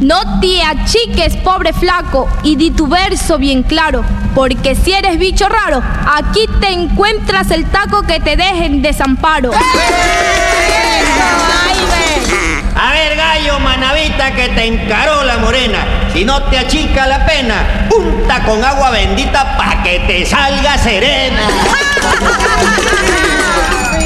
No te achiques, pobre flaco, y di tu verso bien claro, porque si eres bicho raro, aquí te encuentras el taco que te deje en desamparo. A ver, gallo, manavita, que te encaró la morena. Si no te achica la pena, unta con agua bendita pa' que te salga serena.